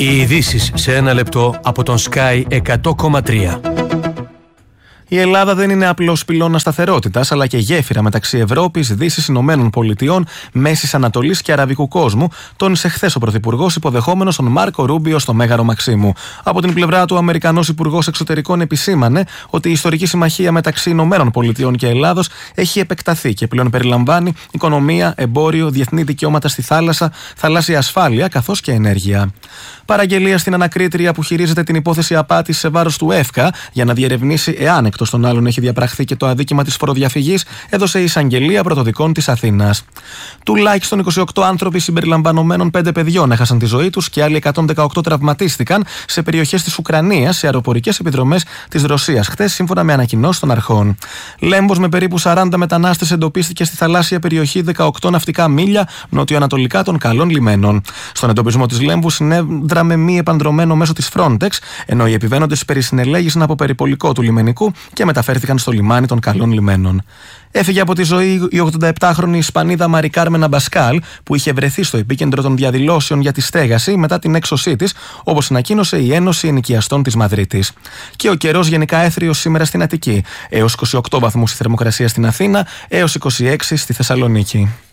Οι ειδήσεις σε ένα λεπτό από τον Sky 100,3. Η Ελλάδα δεν είναι απλώς πυλώνας σταθερότητας, αλλά και γέφυρα μεταξύ Ευρώπης, Δύσης, Ηνωμένων Πολιτειών, Μέσης Ανατολής και Αραβικού κόσμου, τόνισε χθες ο Πρωθυπουργός, υποδεχόμενος τον Μάρκο Ρούμπιο στο Μέγαρο Μαξίμου. Από την πλευρά του, ο Αμερικανός Υπουργός Εξωτερικών επισήμανε ότι η ιστορική συμμαχία μεταξύ Ηνωμένων Πολιτειών και Ελλάδος έχει επεκταθεί και πλέον περιλαμβάνει οικονομία, εμπόριο, διεθνή δικαιώματα στη θάλασσα, θαλάσσια ασφάλεια καθώς και ενέργεια. Παραγγελία στην ανακρίτρια που χειρίζεται την υπόθεση απάτης σε βάρος του ΕΦΚΑ για να διερευνήσει εάν εκτός των άλλων έχει διαπραχθεί και το αδίκημα της φοροδιαφυγής, έδωσε η εισαγγελία πρωτοδικών της Αθήνας. Τουλάχιστον 28 άνθρωποι συμπεριλαμβανομένων 5 παιδιών έχασαν τη ζωή τους και άλλοι 118 τραυματίστηκαν σε περιοχές της Ουκρανίας σε αεροπορικές επιδρομές της Ρωσίας χθες, σύμφωνα με ανακοινώσεις των αρχών. Λέμβος με περίπου 40 μετανάστες εντοπίστηκε στη θαλάσσια περιοχή 18 ναυτικά μίλια νοτιοανατολικά των καλών λιμένων. Στον εντοπισμό της Λέμβου συνέδραμε μη επανδρομένο μέσω της Frontex, ενώ οι επιβαίνοντες περισυνελέγησαν από περιπολικό του λιμενικού και μεταφέρθηκαν στο λιμάνι των καλών λιμένων. Έφυγε από τη ζωή η 87χρονη Ισπανίδα Μαρι Κάρμεν Αμπασκάλ, που είχε βρεθεί στο επίκεντρο των διαδηλώσεων για τη στέγαση μετά την έξωσή της, όπως ανακοίνωσε η Ένωση Ενοικιαστών της Μαδρίτης. Και ο καιρός γενικά έθριος σήμερα στην Αττική. Έως 28 βαθμούς η θερμοκρασία στην Αθήνα, έως 26 στη Θεσσαλονίκη.